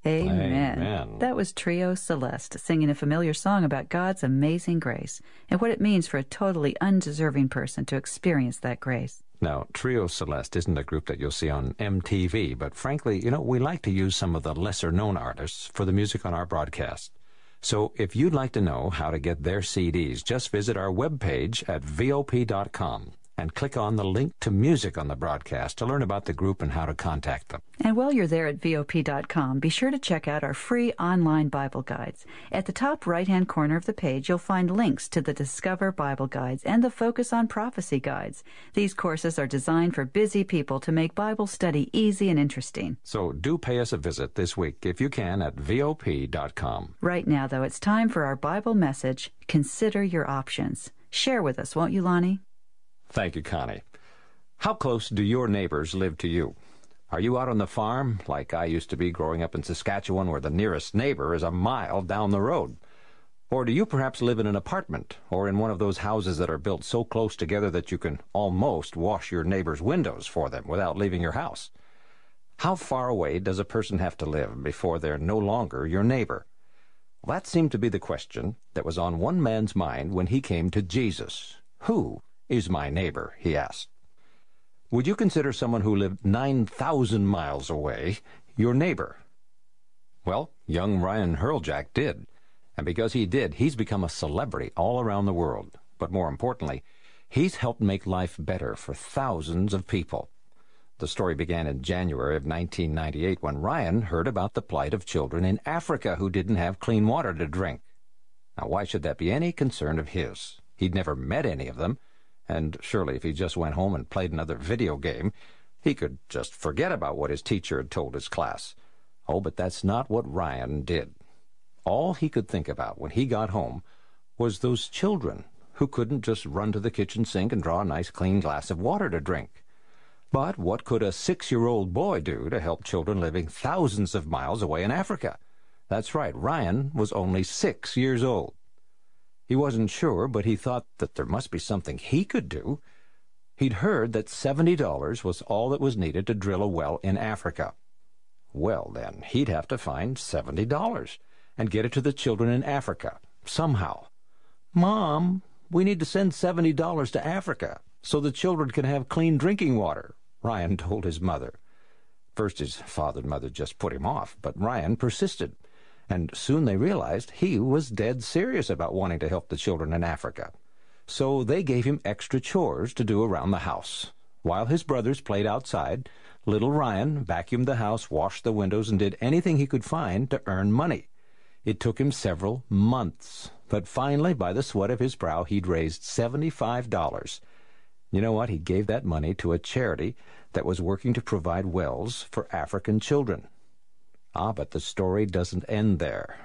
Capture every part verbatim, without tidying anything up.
Amen. Amen. That was Trio Celeste singing a familiar song about God's amazing grace and what it means for a totally undeserving person to experience that grace. Now, Trio Celeste isn't a group that you'll see on M T V, but frankly, you know, we like to use some of the lesser-known artists for the music on our broadcast. So if you'd like to know how to get their C Ds, just visit our webpage at V O P dot com and click on the link to music on the broadcast to learn about the group and how to contact them. And while you're there at V O P dot com, be sure to check out our free online Bible guides. At the top right-hand corner of the page, you'll find links to the Discover Bible Guides and the Focus on Prophecy Guides. These courses are designed for busy people to make Bible study easy and interesting. So do pay us a visit this week, if you can, at V O P dot com. Right now, though, it's time for our Bible message, Consider Your Options. Share with us, won't you, Lonnie? Thank you, Connie. How close do your neighbors live to you? Are you out on the farm, like I used to be growing up in Saskatchewan, where the nearest neighbor is a mile down the road? Or do you perhaps live in an apartment, or in one of those houses that are built so close together that you can almost wash your neighbor's windows for them without leaving your house? How far away does a person have to live before they're no longer your neighbor? Well, that seemed to be the question that was on one man's mind when he came to Jesus. Who is my neighbor? He asked. Would you consider someone who lived nine thousand miles away your neighbor? Well, young Ryan Hurljack did. And because he did, he's become a celebrity all around the world. But more importantly, he's helped make life better for thousands of people. The story began in January of nineteen ninety-eight when Ryan heard about the plight of children in Africa who didn't have clean water to drink. Now, why should that be any concern of his? He'd never met any of them. And surely if he just went home and played another video game, he could just forget about what his teacher had told his class. Oh, but that's not what Ryan did. All he could think about when he got home was those children who couldn't just run to the kitchen sink and draw a nice clean glass of water to drink. But what could a six-year-old boy do to help children living thousands of miles away in Africa? That's right, Ryan was only six years old. He wasn't sure, but he thought that there must be something he could do. He'd heard that seventy dollars was all that was needed to drill a well in Africa. Well, then, he'd have to find seventy dollars and get it to the children in Africa, somehow. Mom, we need to send seventy dollars to Africa so the children can have clean drinking water, Ryan told his mother. First, his father and mother just put him off, but Ryan persisted. And soon they realized he was dead serious about wanting to help the children in Africa. So they gave him extra chores to do around the house. While his brothers played outside, little Ryan vacuumed the house, washed the windows, and did anything he could find to earn money. It took him several months, but finally, by the sweat of his brow, he'd raised seventy-five dollars. You know what? He gave that money to a charity that was working to provide wells for African children. Ah, but the story doesn't end there.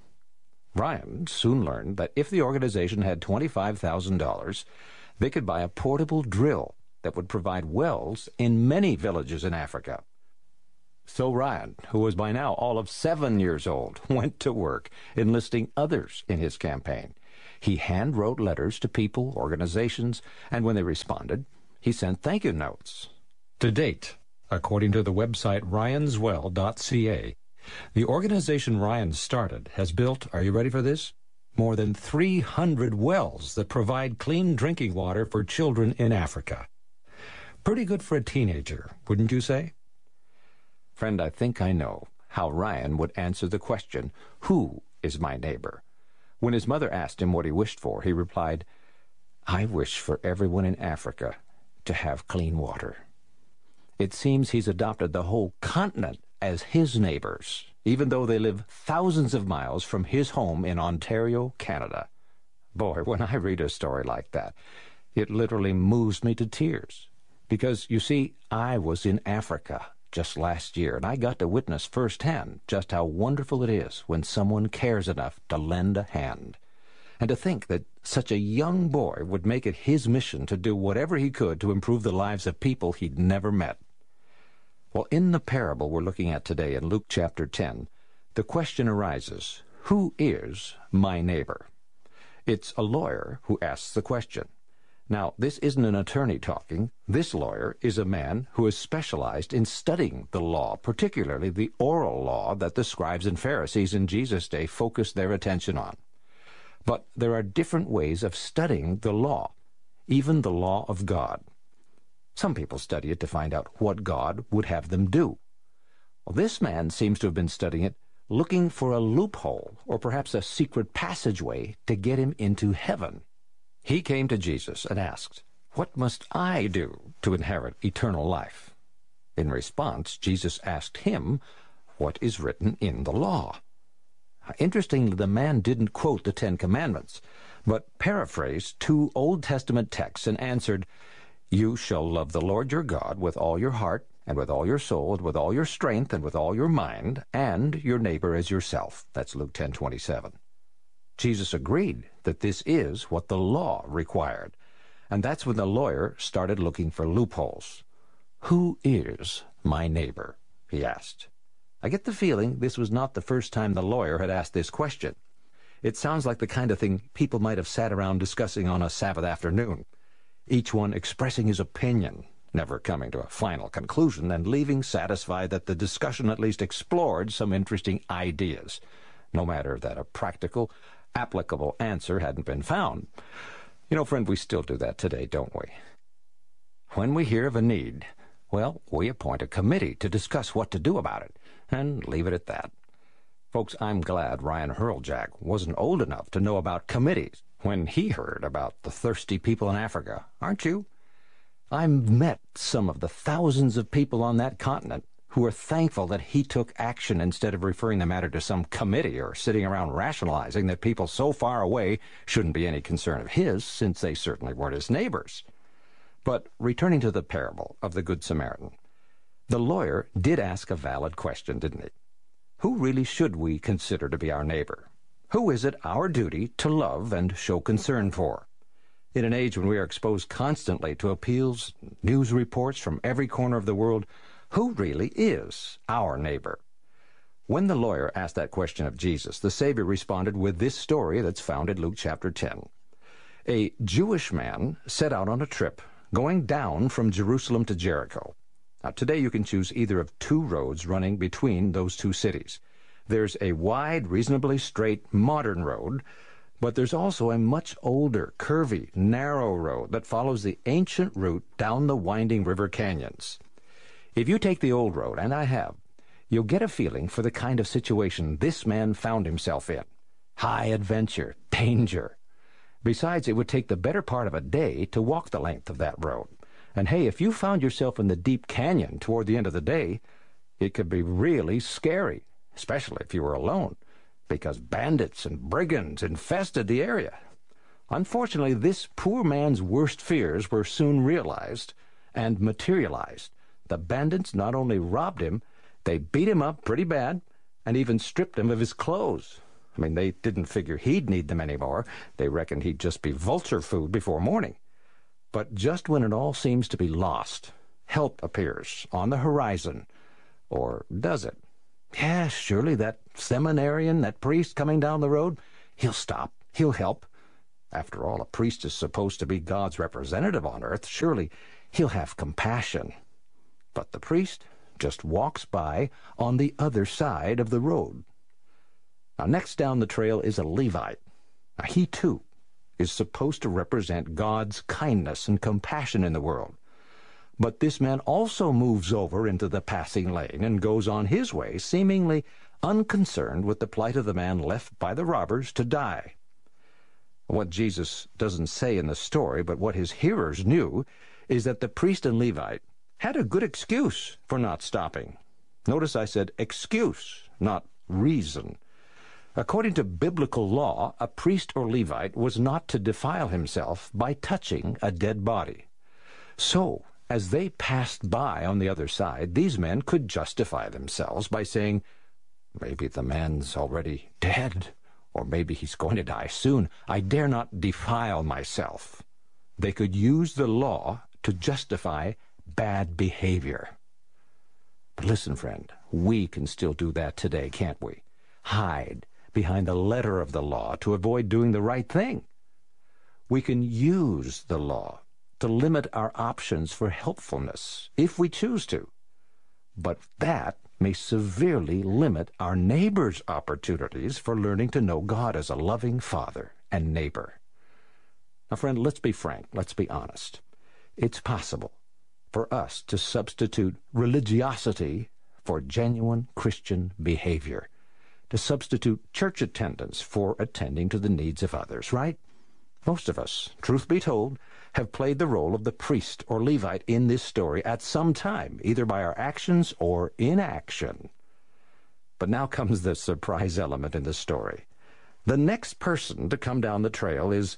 Ryan soon learned that if the organization had twenty-five thousand dollars, they could buy a portable drill that would provide wells in many villages in Africa. So Ryan, who was by now all of seven years old, went to work enlisting others in his campaign. He hand-wrote letters to people, organizations, and when they responded, he sent thank you notes. To date, according to the website ryans well dot c a, the organization Ryan started has built, are you ready for this? More than three hundred wells that provide clean drinking water for children in Africa. Pretty good for a teenager, wouldn't you say? Friend, I think I know how Ryan would answer the question, who is my neighbor? When his mother asked him what he wished for, he replied, I wish for everyone in Africa to have clean water. It seems he's adopted the whole continent as his neighbors, even though they live thousands of miles from his home in Ontario, Canada. Boy, when I read a story like that, it literally moves me to tears. Because, you see, I was in Africa just last year, and I got to witness firsthand just how wonderful it is when someone cares enough to lend a hand. And to think that such a young boy would make it his mission to do whatever he could to improve the lives of people he'd never met. Well, in the parable we're looking at today in Luke chapter ten, the question arises, who is my neighbor? It's a lawyer who asks the question. Now, this isn't an attorney talking. This lawyer is a man who is specialized in studying the law, particularly the oral law that the scribes and Pharisees in Jesus' day focused their attention on. But there are different ways of studying the law, even the law of God. Some people study it to find out what God would have them do. Well, this man seems to have been studying it looking for a loophole or perhaps a secret passageway to get him into heaven. He came to Jesus and asked, "What must I do to inherit eternal life?" In response, Jesus asked him, "What is written in the law?" Interestingly, the man didn't quote the Ten Commandments, but paraphrased two Old Testament texts and answered, "You shall love the Lord your God with all your heart, and with all your soul, and with all your strength, and with all your mind, and your neighbor as yourself." That's Luke ten twenty-seven. Jesus agreed that this is what the law required, and that's when the lawyer started looking for loopholes. "Who is my neighbor?" he asked. I get the feeling this was not the first time the lawyer had asked this question. It sounds like the kind of thing people might have sat around discussing on a Sabbath afternoon, each one expressing his opinion, never coming to a final conclusion, and leaving satisfied that the discussion at least explored some interesting ideas, no matter that a practical, applicable answer hadn't been found. You know, friend, we still do that today, don't we? When we hear of a need, well, we appoint a committee to discuss what to do about it, and leave it at that. Folks, I'm glad Ryan Hurljack wasn't old enough to know about committees when he heard about the thirsty people in Africa, aren't you? I've met some of the thousands of people on that continent who are thankful that he took action instead of referring the matter to some committee or sitting around rationalizing that people so far away shouldn't be any concern of his, since they certainly weren't his neighbors. But returning to the parable of the Good Samaritan, the lawyer did ask a valid question, didn't he? Who really should we consider to be our neighbor? Who is it our duty to love and show concern for? In an age when we are exposed constantly to appeals, news reports from every corner of the world, who really is our neighbor? When the lawyer asked that question of Jesus, the Savior responded with this story that's found in Luke chapter ten. A Jewish man set out on a trip going down from Jerusalem to Jericho. Now, today you can choose either of two roads running between those two cities. There's a wide, reasonably straight, modern road, but there's also a much older, curvy, narrow road that follows the ancient route down the winding river canyons. If you take the old road, and I have, you'll get a feeling for the kind of situation this man found himself in. High adventure, danger. Besides, it would take the better part of a day to walk the length of that road. And hey, if you found yourself in the deep canyon toward the end of the day, it could be really scary, especially if you were alone, because bandits and brigands infested the area. Unfortunately, this poor man's worst fears were soon realized and materialized. The bandits not only robbed him, they beat him up pretty bad and even stripped him of his clothes. I mean, they didn't figure he'd need them anymore. They reckoned he'd just be vulture food before morning. But just when it all seems to be lost, help appears on the horizon. Or does it? Yeah, surely that seminarian, that priest coming down the road, he'll stop, he'll help. After all, a priest is supposed to be God's representative on earth. Surely he'll have compassion. But the priest just walks by on the other side of the road. Now, next down the trail is a Levite. Now, he, too, is supposed to represent God's kindness and compassion in the world. But this man also moves over into the passing lane and goes on his way, seemingly unconcerned with the plight of the man left by the robbers to die. What Jesus doesn't say in the story, but what his hearers knew, is that the priest and Levite had a good excuse for not stopping. Notice I said excuse, not reason. According to biblical law, a priest or Levite was not to defile himself by touching a dead body. So, as they passed by on the other side, these men could justify themselves by saying, maybe the man's already dead, or maybe he's going to die soon. I dare not defile myself. They could use the law to justify bad behavior. But listen, friend, we can still do that today, can't we? Hide behind the letter of the law to avoid doing the right thing. We can use the law to limit our options for helpfulness, if we choose to. But that may severely limit our neighbor's opportunities for learning to know God as a loving Father and neighbor. Now, friend, let's be frank. Let's be honest. It's possible for us to substitute religiosity for genuine Christian behavior, to substitute church attendance for attending to the needs of others, right? Most of us, truth be told, have played the role of the priest or Levite in this story at some time, either by our actions or inaction. But now comes the surprise element in the story. The next person to come down the trail is,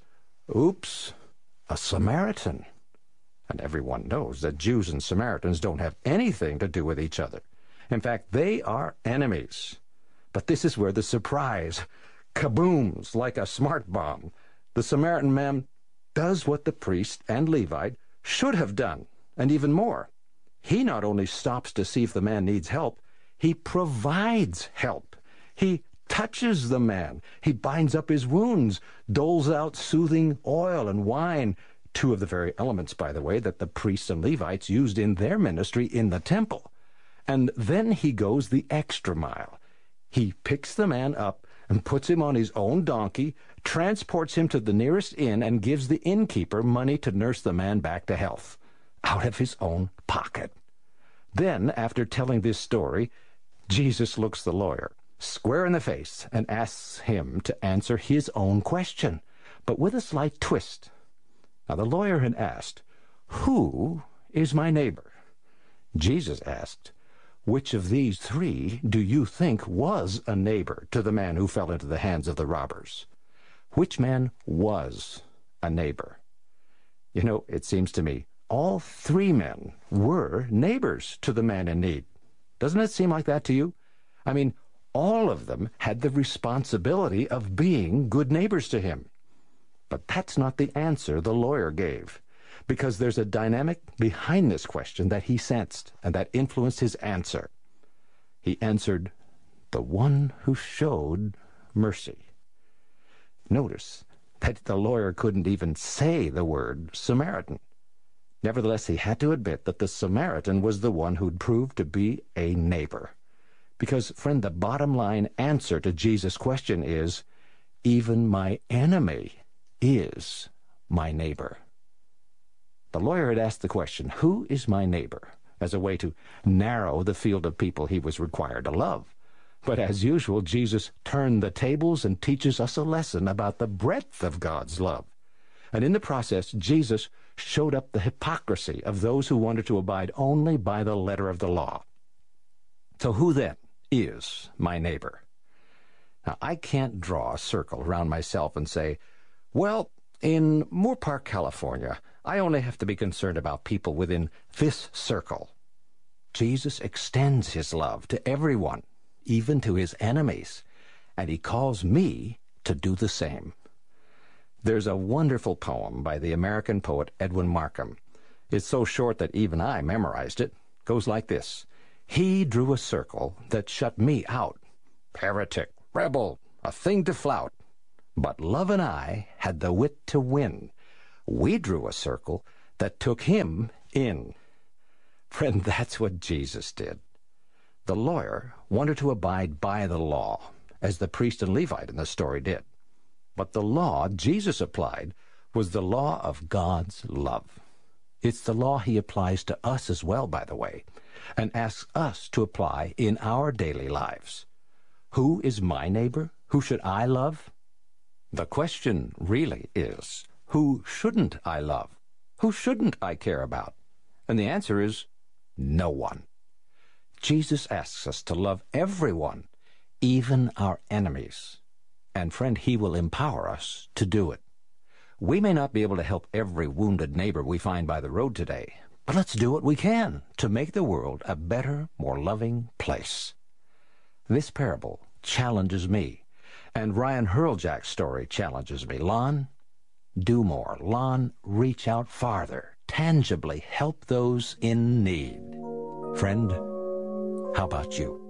oops, a Samaritan. And everyone knows that Jews and Samaritans don't have anything to do with each other. In fact, they are enemies. But this is where the surprise kabooms like a smart bomb. The Samaritan man does what the priest and Levite should have done, and even more. He not only stops to see if the man needs help, he provides help. He touches the man. He binds up his wounds, doles out soothing oil and wine, two of the very elements, by the way, that the priests and Levites used in their ministry in the temple. And then he goes the extra mile. He picks the man up and puts him on his own donkey, transports him to the nearest inn, and gives the innkeeper money to nurse the man back to health, out of his own pocket. Then, after telling this story, Jesus looks the lawyer square in the face and asks him to answer his own question, but with a slight twist. Now, the lawyer had asked, "Who is my neighbor?" Jesus asked, "Which of these three do you think was a neighbor to the man who fell into the hands of the robbers?" Which man was a neighbor? You know, it seems to me, all three men were neighbors to the man in need. Doesn't it seem like that to you? I mean, all of them had the responsibility of being good neighbors to him. But that's not the answer the lawyer gave, because there's a dynamic behind this question that he sensed and that influenced his answer. He answered, "The one who showed mercy." Notice that the lawyer couldn't even say the word Samaritan. Nevertheless, he had to admit that the Samaritan was the one who'd proved to be a neighbor. Because, friend, the bottom line answer to Jesus' question is, even my enemy is my neighbor. The lawyer had asked the question, who is my neighbor, as a way to narrow the field of people he was required to love. But as usual, Jesus turned the tables and teaches us a lesson about the breadth of God's love. And in the process, Jesus showed up the hypocrisy of those who wanted to abide only by the letter of the law. So who then is my neighbor? Now, I can't draw a circle around myself and say, well, in Moore Park, California, I only have to be concerned about people within this circle. Jesus extends his love to everyone, even to his enemies, and he calls me to do the same. There's a wonderful poem by the American poet Edwin Markham. It's so short that even I memorized it. It goes like this. He drew a circle that shut me out. Heretic, rebel, a thing to flout. But love and I had the wit to win. We drew a circle that took him in. Friend, that's what Jesus did. The lawyer wanted to abide by the law, as the priest and Levite in the story did. But the law Jesus applied was the law of God's love. It's the law he applies to us as well, by the way, and asks us to apply in our daily lives. Who is my neighbor? Who should I love? The question really is, who shouldn't I love? Who shouldn't I care about? And the answer is, no one. Jesus asks us to love everyone, even our enemies. And friend, he will empower us to do it. We may not be able to help every wounded neighbor we find by the road today, but let's do what we can to make the world a better, more loving place. This parable challenges me, and Ryan Hurljack's story challenges me. Lon, do more. Lon, reach out farther. Tangibly help those in need. Friend, how about you?